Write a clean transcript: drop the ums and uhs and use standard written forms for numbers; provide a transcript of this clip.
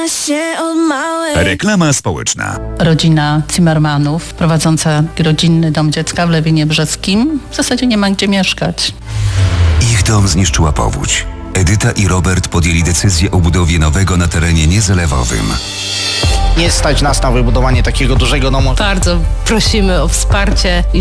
Reklama społeczna. Rodzina Zimmermanów, prowadząca rodzinny dom dziecka w Lewinie Brzeskim, w zasadzie nie ma gdzie mieszkać. Ich dom zniszczyła powódź. Edyta i Robert podjęli decyzję o budowie nowego na terenie niezalewowym. Nie stać nas na wybudowanie takiego dużego domu. Bardzo prosimy o wsparcie i